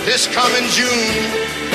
this coming June.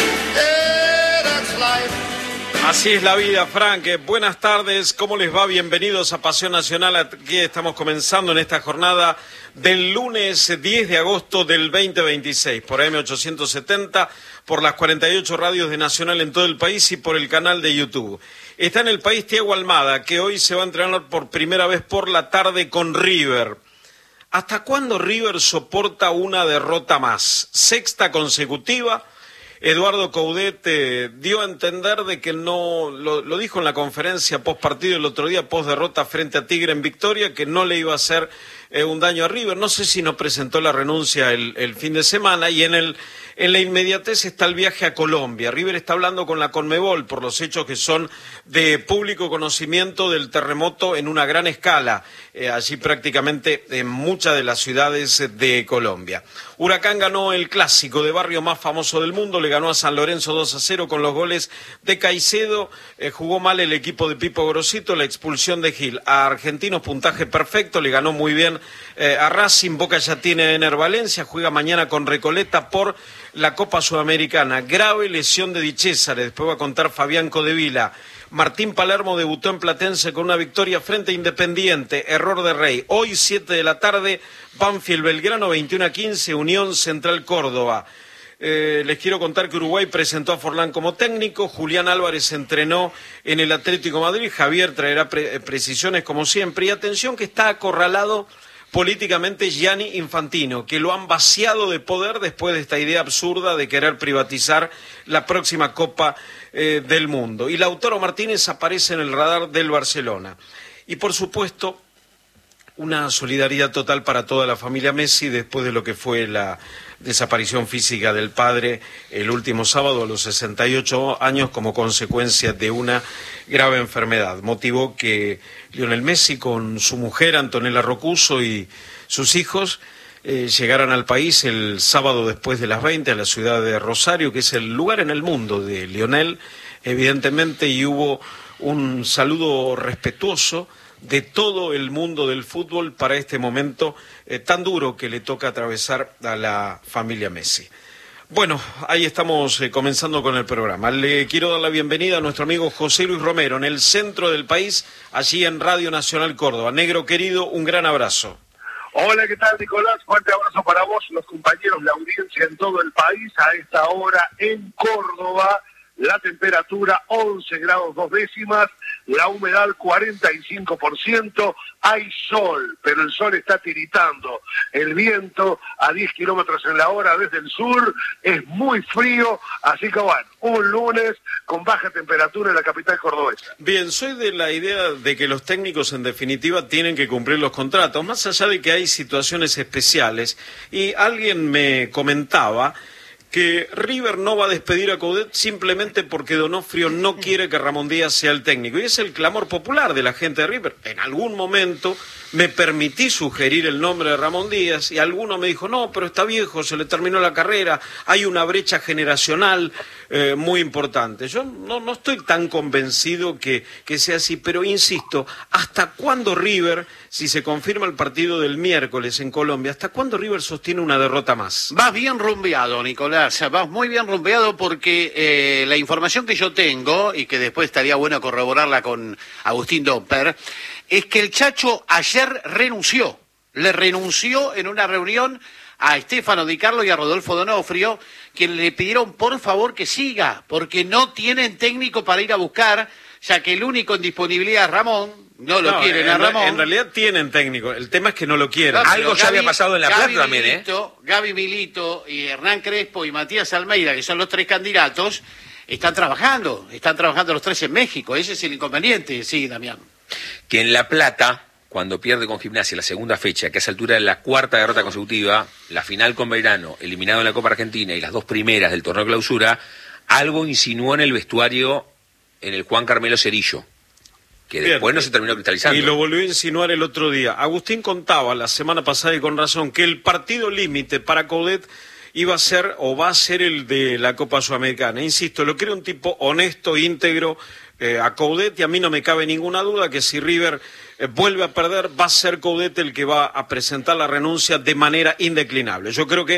Yeah, that's life. Así es la vida, Frank. Buenas tardes, ¿cómo les va? Bienvenidos a Pasión Nacional. Aquí estamos comenzando en esta jornada del lunes 10 de agosto del 2026, por AM870, por las 48 radios de Nacional en todo el país y por el canal de YouTube. Está en el país Thiago Almada, que hoy se va a entrenar por primera vez por la tarde con River. ¿Hasta cuándo River soporta una derrota más? Sexta consecutiva. Eduardo Coudet dio a entender de que no, lo dijo en la conferencia post partido el otro día, post derrota frente a Tigre en Victoria, que no le iba a hacer un daño a River. No sé si no presentó la renuncia el fin de semana, y en la inmediatez está el viaje a Colombia. River está hablando con la Conmebol por los hechos que son de público conocimiento del terremoto en una gran escala, allí prácticamente en muchas de las ciudades de Colombia. Huracán ganó el clásico de barrio más famoso del mundo, le ganó a San Lorenzo 2-0 con los goles de Caicedo. Jugó mal el equipo de Pipo Grosito, la expulsión de Gil. A Argentinos puntaje perfecto, le ganó muy bien a Racing. Boca ya tiene a Ener Valencia, juega mañana con Recoleta por la Copa Sudamericana. Grave lesión de Di Cesare, después va a contar Fabián Codevila. Martín Palermo debutó en Platense con una victoria frente a Independiente, error de Rey. Hoy 7 de la tarde, Banfield Belgrano 21-15, Unión Central Córdoba. Les quiero contar que Uruguay presentó a Forlán como técnico, Julián Álvarez entrenó en el Atlético de Madrid, Javier traerá precisiones como siempre, y atención que está acorralado políticamente Gianni Infantino, que lo han vaciado de poder después de esta idea absurda de querer privatizar la próxima Copa del Mundo. Y Lautaro Martínez aparece en el radar del Barcelona. Y por supuesto, una solidaridad total para toda la familia Messi después de lo que fue la desaparición física del padre el último sábado a los 68 años como consecuencia de una grave enfermedad. Motivó que Lionel Messi con su mujer Antonella Roccuzzo y sus hijos llegaran al país el sábado después de las 20 a la ciudad de Rosario, que es el lugar en el mundo de Lionel, evidentemente, y hubo un saludo respetuoso de todo el mundo del fútbol para este momento tan duro que le toca atravesar a la familia Messi. Bueno, ahí estamos comenzando con el programa. Le quiero dar la bienvenida a nuestro amigo José Luis Romero en el centro del país, allí en Radio Nacional Córdoba. Negro querido, un gran abrazo. Hola, ¿qué tal, Nicolás? Fuerte abrazo para vos, los compañeros, la audiencia en todo el país. A esta hora en Córdoba, la temperatura 11 grados 2 décimas, la humedad 45%, hay sol, pero el sol está tiritando. El viento a 10 kilómetros en la hora desde el sur, es muy frío, así que bueno, un lunes con baja temperatura en la capital cordobesa. Bien, soy de la idea de que los técnicos en definitiva tienen que cumplir los contratos, más allá de que hay situaciones especiales, y alguien me comentaba que River no va a despedir a Coudet simplemente porque Donofrio no quiere que Ramón Díaz sea el técnico. Y es el clamor popular de la gente de River. En algún momento me permití sugerir el nombre de Ramón Díaz y alguno me dijo, no, pero está viejo, se le terminó la carrera, hay una brecha generacional muy importante. Yo no estoy tan convencido que sea así, pero insisto, ¿hasta cuándo River, si se confirma el partido del miércoles en Colombia, hasta cuándo River sostiene una derrota más? Vas bien rumbeado, Nicolás, vas muy bien rumbeado porque la información que yo tengo, y que después estaría bueno corroborarla con Agustín Domper, es que el Chacho ayer le renunció en una reunión a Stefano Di Carlo y a Rodolfo Donofrio, que le pidieron por favor que siga, porque no tienen técnico para ir a buscar, ya que el único en disponibilidad es Ramón, no lo quieren a Ramón. En realidad tienen técnico, el tema es que no lo quieren. Algo ya había pasado en La Plata también, Milito, Gaby Milito y Hernán Crespo y Matías Almeida, que son los tres candidatos, están trabajando los tres en México, ese es el inconveniente, sí, Damián. Que en La Plata, cuando pierde con Gimnasia la segunda fecha, que a esa altura es la cuarta derrota consecutiva, la final con Belgrano, eliminado en la Copa Argentina y las dos primeras del torneo clausura, algo insinuó en el vestuario en el Juan Carmelo Cerillo, que después no se terminó cristalizando. Y lo volvió a insinuar el otro día. Agustín contaba la semana pasada y con razón que el partido límite para Coudet iba a ser o va a ser el de la Copa Sudamericana. Insisto, lo quiere un tipo honesto, íntegro, a Coudet, y a mí no me cabe ninguna duda que si River vuelve a perder, va a ser Coudet el que va a presentar la renuncia de manera indeclinable. Yo creo que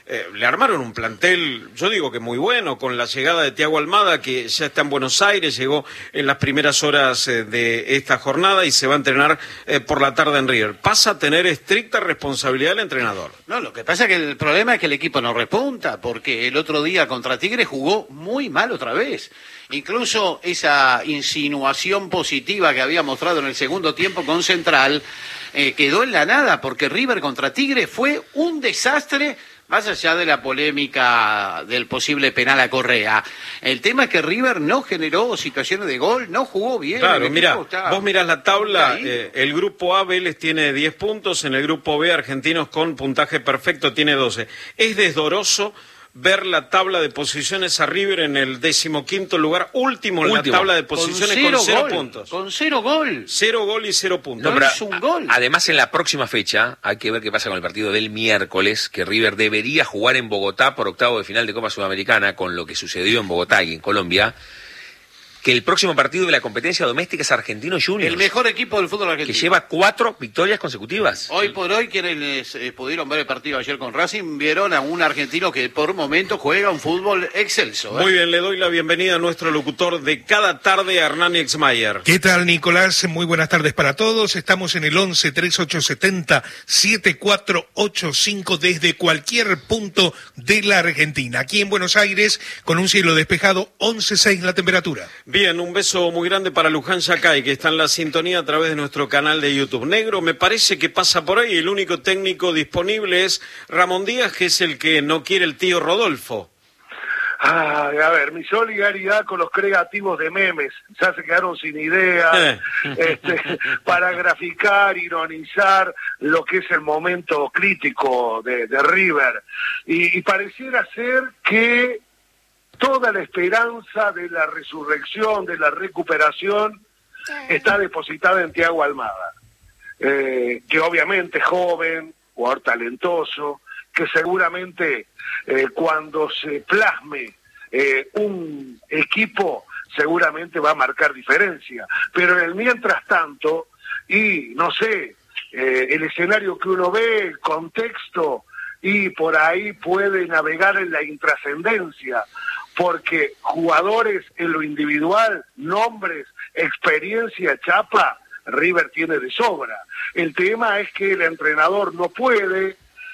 le armaron un plantel, yo digo que muy bueno, con la llegada de Thiago Almada, que ya está en Buenos Aires, llegó en las primeras horas de esta jornada y se va a entrenar por la tarde en River. Pasa a tener estricta responsabilidad el entrenador. No, lo que pasa es que el problema es que el equipo no repunta, porque el otro día contra Tigre jugó muy mal otra vez. Incluso esa insinuación positiva que había mostrado en el segundo tiempo con Central quedó en la nada, porque River contra Tigre fue un desastre, más allá de la polémica del posible penal a Correa. El tema es que River no generó situaciones de gol, no jugó bien. Claro, mira, vos mirás la tabla, el grupo A, Vélez tiene 10 puntos, en el grupo B, Argentinos con puntaje perfecto tiene 12. Es desdoroso ver la tabla de posiciones a River en el 15º lugar, último en la tabla de posiciones con 0 puntos. Con 0 gol. 0 gol y 0 puntos. No, pero es un gol. Además, en la próxima fecha hay que ver qué pasa con el partido del miércoles, que River debería jugar en Bogotá por octavo de final de Copa Sudamericana, con lo que sucedió en Bogotá y en Colombia, que el próximo partido de la competencia doméstica es Argentinos Juniors. El mejor equipo del fútbol argentino. Que lleva 4 victorias consecutivas. Hoy por hoy, quienes pudieron ver el partido ayer con Racing, vieron a un argentino que por momentos juega un fútbol excelso. Muy bien, le doy la bienvenida a nuestro locutor de cada tarde, Hernán Exmayer. ¿Qué tal, Nicolás? Muy buenas tardes para todos. Estamos en el 11-3870-7485 desde cualquier punto de la Argentina. Aquí en Buenos Aires, con un cielo despejado, 11.6 la temperatura. Bien, un beso muy grande para Luján Yacay, que está en la sintonía a través de nuestro canal de YouTube. Negro, me parece que pasa por ahí. El único técnico disponible es Ramón Díaz, que es el que no quiere el tío Rodolfo. A ver, mi solidaridad con los creativos de memes, ya se quedaron sin idea, para graficar, ironizar lo que es el momento crítico de River. Y pareciera ser que toda la esperanza de la resurrección, de la recuperación, está depositada en Thiago Almada, que obviamente es joven, jugador talentoso, que seguramente cuando se plasme un equipo, seguramente va a marcar diferencia. Pero en el mientras tanto, y no sé, el escenario que uno ve, el contexto, y por ahí puede navegar en la intrascendencia, porque jugadores en lo individual, nombres, experiencia, chapa, River tiene de sobra. El tema es que el entrenador no puede,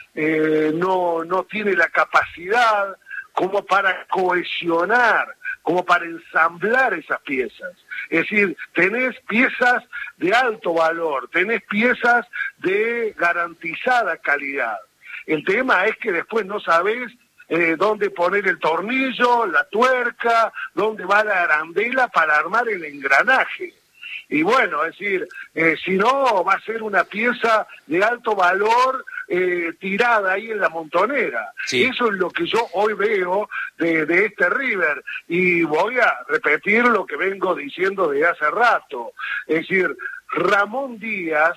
no tiene la capacidad como para cohesionar, como para ensamblar esas piezas. Es decir, tenés piezas de alto valor, tenés piezas de garantizada calidad. El tema es que después no sabés dónde poner el tornillo, la tuerca, dónde va la arandela para armar el engranaje. Y bueno, es decir, si no, va a ser una pieza de alto valor tirada ahí en la montonera. Sí. Eso es lo que yo hoy veo de este River. Y voy a repetir lo que vengo diciendo desde hace rato. Es decir, Ramón Díaz,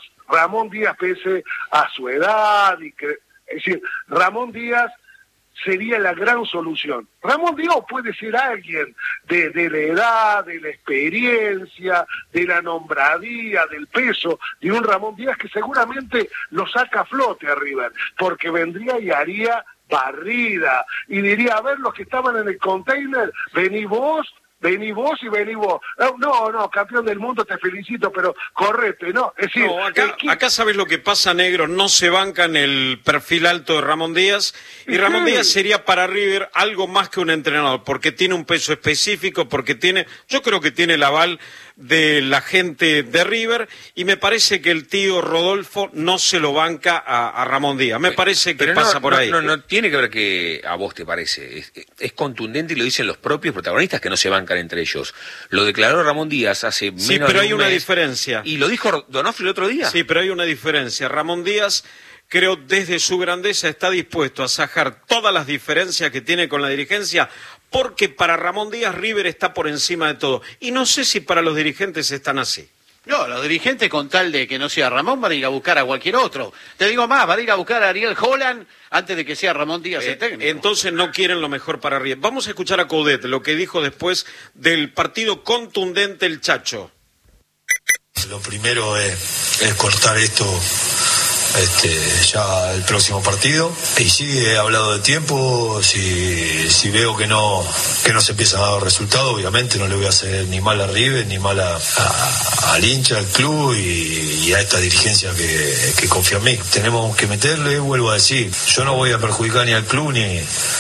pese a su edad, es decir, Ramón Díaz sería la gran solución. Ramón Díaz puede ser alguien de la edad, de la experiencia, de la nombradía, del peso, de un Ramón Díaz que seguramente lo saca a flote a River, porque vendría y haría barrida, y diría, a ver, los que estaban en el container, vení vos y vení vos. No, campeón del mundo, te felicito, pero correte, ¿no? Es decir, no, acá sabes lo que pasa, Negro, no se bancan el perfil alto de Ramón Díaz, y Ramón Díaz sería para River algo más que un entrenador, porque tiene un peso específico, yo creo que tiene el aval de la gente de River, y me parece que el tío Rodolfo no se lo banca a Ramón Díaz. Me parece que pasa por ahí. No tiene que ver que a vos te parece. Es contundente y lo dicen los propios protagonistas que no se bancan entre ellos. Lo declaró Ramón Díaz hace menos de un mes. Sí, pero hay una diferencia. Y lo dijo Donofrio el otro día. Sí, pero hay una diferencia. Ramón Díaz, creo, desde su grandeza está dispuesto a sacar todas las diferencias que tiene con la dirigencia, porque para Ramón Díaz River está por encima de todo. Y no sé si para los dirigentes están así. No, los dirigentes, con tal de que no sea Ramón, van a ir a buscar a cualquier otro. Te digo más, van a ir a buscar a Ariel Holland antes de que sea Ramón Díaz el técnico. Entonces no quieren lo mejor para River. Vamos a escuchar a Coudet, lo que dijo después del partido contundente el Chacho. Lo primero es cortar esto ya el próximo partido. Y sí, he hablado de tiempo. Si veo que no se empiezan a dar resultados, obviamente no le voy a hacer ni mal a River, ni mal al hincha, al club y a esta dirigencia que confía en mí. Tenemos que meterle, vuelvo a decir, yo no voy a perjudicar ni al club, ni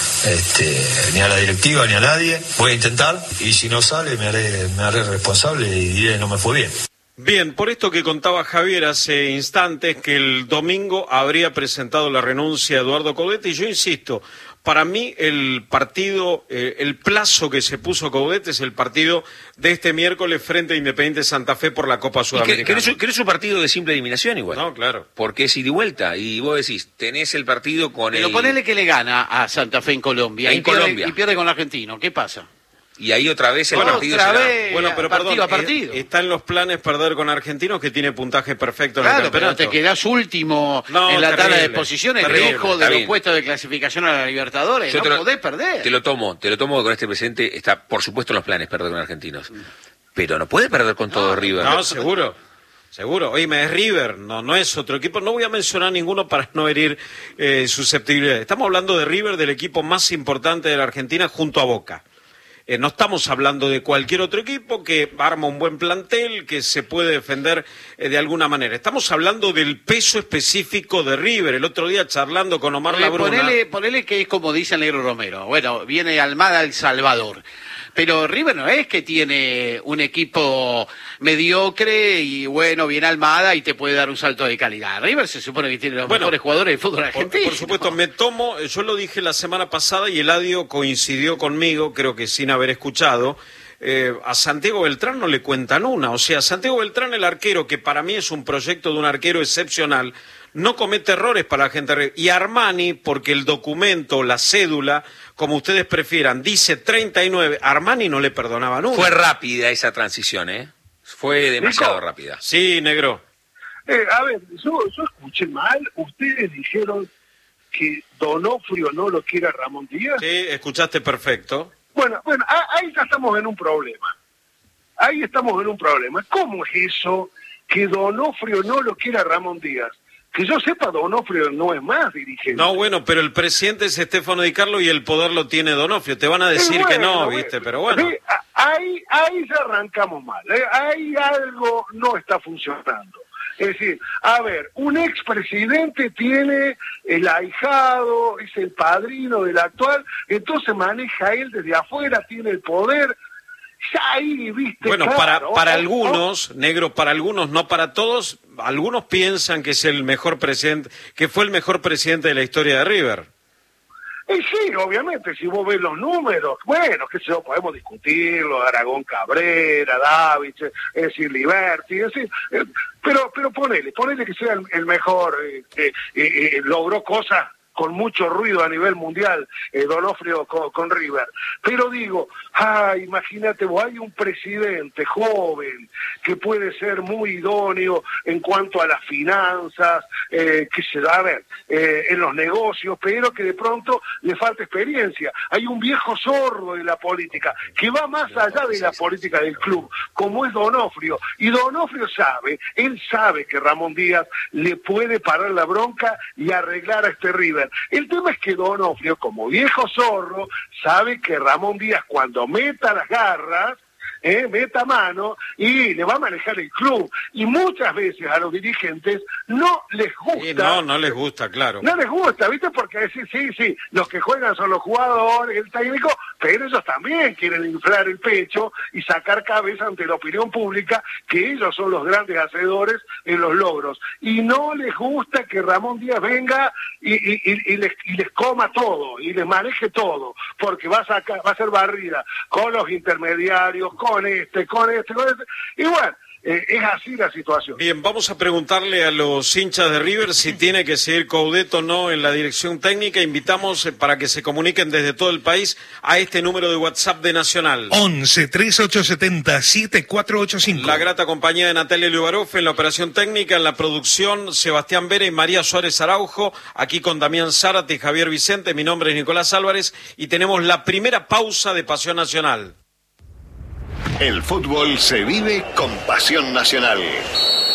a la directiva, ni a nadie. Voy a intentar y si no sale me haré responsable y diré no me fue bien. Bien, por esto que contaba Javier hace instantes, que el domingo habría presentado la renuncia a Eduardo Coudet, y yo insisto, para mí el partido, el plazo que se puso Coudet es el partido de este miércoles frente a Independiente Santa Fe por la Copa Sudamericana. Que no es un partido de simple eliminación igual. No, claro. Porque es ida y vuelta, y vos decís, tenés el partido con Pero ponele que le gana a Santa Fe en Colombia, y pierde con el Argentino, ¿qué pasa? Y ahí otra vez el partido será... Bueno, pero partido perdón, a partido. está en los planes perder con Argentinos, que tiene puntaje perfecto en el Claro, campeonato. pero te quedás último en la tabla de posiciones, lejos de los puestos de clasificación a la Libertadores. Yo no podés perder. Te lo tomo con este presente, está por supuesto en los planes perder con Argentinos. Pero no puede perder con todo River. No, seguro. Oíme, es River, no es otro equipo. No voy a mencionar ninguno para no herir susceptibilidades. Estamos hablando de River, del equipo más importante de la Argentina junto a Boca. No estamos hablando de cualquier otro equipo que arma un buen plantel, que se puede defender de alguna manera. Estamos hablando del peso específico de River. El otro día charlando con Omar Labruna. Ponele que es como dice el Negro Romero. Bueno, viene Almada El Salvador. Pero River no es que tiene un equipo mediocre y bueno, viene Almada y te puede dar un salto de calidad. River se supone que tiene los mejores jugadores del fútbol argentino. Por supuesto, yo lo dije la semana pasada y Eladio coincidió conmigo, creo que sin haber escuchado. A Santiago Beltrán no le cuentan una. O sea, Santiago Beltrán, el arquero, que para mí es un proyecto de un arquero excepcional, no comete errores para la gente. Y Armani, porque el documento, la cédula, como ustedes prefieran, dice 39, Armani no le perdonaba nunca. Fue rápida esa transición, ¿eh? Fue demasiado rápida. Sí, Negro. A ver, yo escuché mal. Ustedes dijeron que Donofrio no lo quiere a Ramón Díaz. Sí, escuchaste perfecto. Bueno, ahí ya estamos en un problema. ¿Cómo es eso que Donofrio no lo quiere a Ramón Díaz? Que yo sepa, Donofrio no es más dirigente. No, bueno, pero el presidente es Estefano Di Carlo y el poder lo tiene Donofrio. Te van a decir que no, ¿viste? Pero bueno. Sí, ahí ya arrancamos mal. Ahí algo no está funcionando. Es decir, a ver, un expresidente tiene el ahijado, es el padrino del actual, entonces maneja él desde afuera, tiene el poder. Ya ahí, viste. Bueno, claro, para algunos, Negro, para algunos, no para todos, algunos piensan que es el mejor presidente, que fue el mejor presidente de la historia de River. Y sí, obviamente, si vos ves los números, bueno, qué sé yo, podemos discutirlo, Aragón Cabrera, David, es decir, Liberty, es decir, pero ponele que sea el mejor, logró cosas con mucho ruido a nivel mundial, Donofrio con River. Pero digo, imagínate, vos hay un presidente joven que puede ser muy idóneo en cuanto a las finanzas, que se da a ver, en los negocios, pero que de pronto le falta experiencia. Hay un viejo sordo de la política, que va más allá de la política del club, como es Donofrio. Y Donofrio él sabe que Ramón Díaz le puede parar la bronca y arreglar a este River. El tema es que Donofrio, como viejo zorro, sabe que Ramón Díaz cuando meta las garras, meta mano y le va a manejar el club. Y muchas veces a los dirigentes no les gusta. Sí, no les gusta, claro. No les gusta, ¿viste? Porque sí, los que juegan son los jugadores, el técnico, pero ellos también quieren inflar el pecho y sacar cabeza ante la opinión pública que ellos son los grandes hacedores en los logros. Y no les gusta que Ramón Díaz venga y les coma todo, y les maneje todo, porque va a ser barrida con los intermediarios, con este. Y bueno, es así la situación. Bien, vamos a preguntarle a los hinchas de River si tiene que seguir Coudet o no en la dirección técnica. Invitamos para que se comuniquen desde todo el país a este número de WhatsApp de Nacional. 11 3870 7485. La grata compañía de Natalia Lubaroff en la operación técnica, en la producción Sebastián Vera y María Suárez Araujo, aquí con Damián Zárate y Javier Vicente. Mi nombre es Nicolás Álvarez y tenemos la primera pausa de Pasión Nacional. El fútbol se vive con Pasión Nacional.